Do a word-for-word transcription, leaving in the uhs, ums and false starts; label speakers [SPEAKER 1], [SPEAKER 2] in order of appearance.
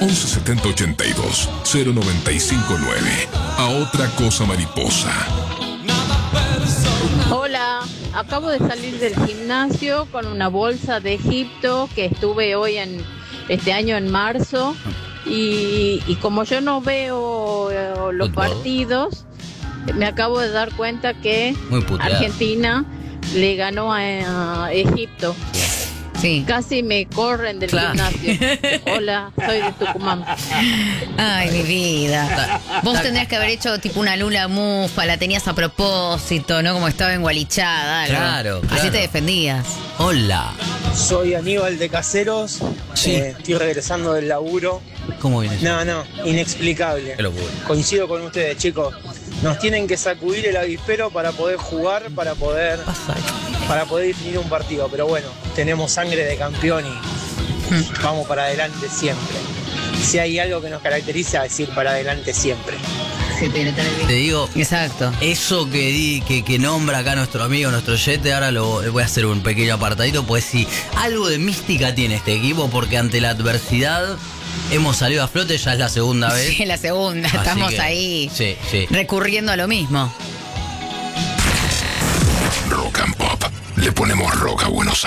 [SPEAKER 1] once setenta ochenta y dos cero noventa y cinco nueve. A otra cosa mariposa.
[SPEAKER 2] Hola, acabo de salir del gimnasio con una bolsa de Egipto que estuve hoy en este año en marzo y, y como yo no veo eh, los
[SPEAKER 3] Fútbol.
[SPEAKER 2] partidos, me acabo de dar cuenta que
[SPEAKER 3] Muy puteada.
[SPEAKER 2] Argentina le ganó a, a Egipto.
[SPEAKER 4] Sí.
[SPEAKER 2] Casi me corren del
[SPEAKER 4] Claro.
[SPEAKER 2] gimnasio. Hola, soy de Tucumán.
[SPEAKER 4] Ay, mi vida.
[SPEAKER 3] Ta-
[SPEAKER 4] Vos
[SPEAKER 3] ta-
[SPEAKER 4] tendrías que haber hecho tipo una lula mufa, la tenías a propósito, ¿no? Como estaba engualichada. algo.
[SPEAKER 3] Claro,
[SPEAKER 4] Así
[SPEAKER 3] claro.
[SPEAKER 4] te defendías.
[SPEAKER 3] Hola.
[SPEAKER 5] Soy Aníbal de Caseros,
[SPEAKER 3] Sí.
[SPEAKER 5] eh, estoy regresando del laburo.
[SPEAKER 3] ¿Cómo viene eso?
[SPEAKER 5] No, no, inexplicable.
[SPEAKER 3] Qué locura.
[SPEAKER 5] Coincido con ustedes, chicos. Nos tienen que sacudir el avispero para poder jugar, para poder,
[SPEAKER 3] Pasa.
[SPEAKER 5] para poder definir un partido. Pero bueno, tenemos sangre de campeón y vamos para adelante siempre. Si hay algo que nos caracteriza, es ir para adelante siempre.
[SPEAKER 3] Te digo,
[SPEAKER 4] Exacto.
[SPEAKER 3] eso que di, que, que nombra acá nuestro amigo, nuestro Yete, ahora lo voy a hacer un pequeño apartadito, pues sí, algo de mística tiene este equipo, porque ante la adversidad hemos salido a flote, ya es la segunda vez.
[SPEAKER 4] Sí, la segunda.
[SPEAKER 3] Así
[SPEAKER 4] Estamos
[SPEAKER 3] que,
[SPEAKER 4] ahí
[SPEAKER 3] Sí, sí.
[SPEAKER 4] recurriendo a lo mismo.
[SPEAKER 1] Rock and Pop. Le ponemos rock a Buenos Aires.